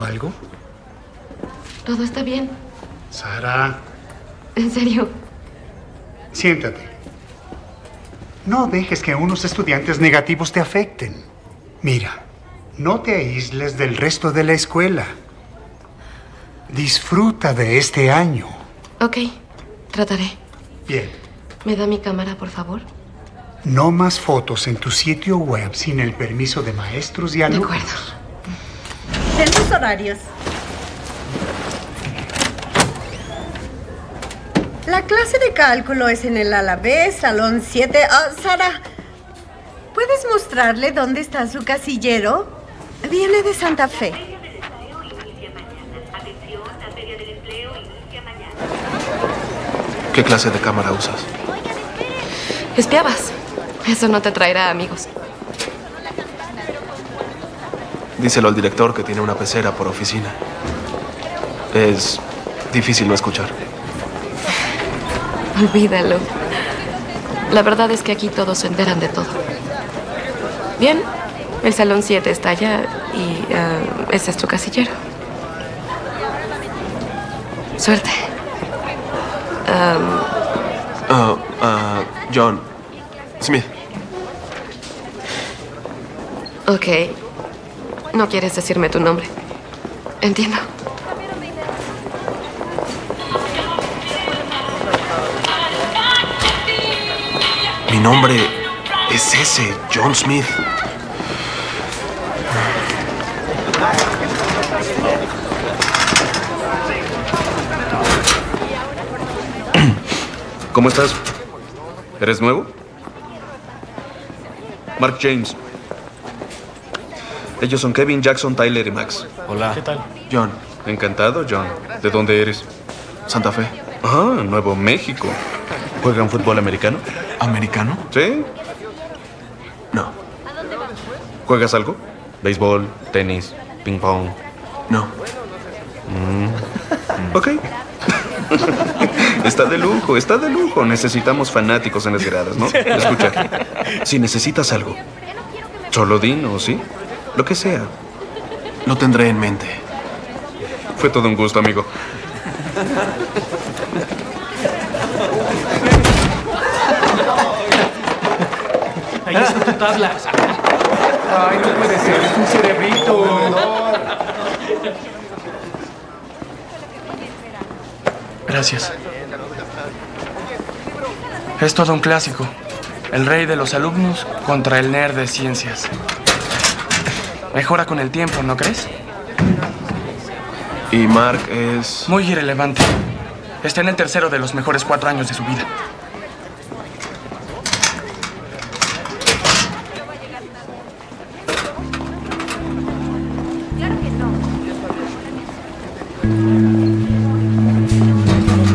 ¿Algo? Todo está bien. Sara. ¿En serio? Siéntate. No dejes que unos estudiantes negativos te afecten. Mira, no te aísles del resto de la escuela. Disfruta de este año. Ok, trataré. Bien. ¿Me da mi cámara, por favor? No más fotos en tu sitio web sin el permiso de maestros y alumnos. De acuerdo. Tenemos horarios. La clase de cálculo es en el ala B, salón 7. Sara, ¿puedes mostrarle dónde está su casillero? Viene de Santa Fe. ¿Qué clase de cámara usas? Espiabas. Eso no te traerá amigos. Díselo al director que tiene una pecera por oficina. Es difícil no escuchar. Olvídalo. La verdad es que aquí todos se enteran de todo. Bien, el salón 7 está allá y ese es tu casillero. Suerte. John Smith. Ok. No quieres decirme tu nombre. Entiendo. Mi nombre es ese, John Smith. ¿Cómo estás? ¿Eres nuevo? Mark James. Ellos son Kevin, Jackson, Tyler y Max. Hola. ¿Qué tal? John. Encantado, John. ¿De dónde eres? Santa Fe. Ah, Nuevo México. ¿Juegan fútbol americano? ¿Americano? ¿Sí? No. ¿Juegas algo? Béisbol, tenis, ping pong. No. Ok. Está de lujo, está de lujo. Necesitamos fanáticos en las gradas, ¿no? Escucha, si necesitas algo, solo dinos, ¿sí? Lo que sea. Lo tendré en mente. Fue todo un gusto, amigo. Ahí está tu tabla. Ay, no puede ser, es un cerebrito. Gracias. Es todo un clásico. El rey de los alumnos contra el nerd de ciencias. Mejora con el tiempo, ¿no crees? Y Mark es... Muy irrelevante. Está en el tercero de los mejores 4 años de su vida.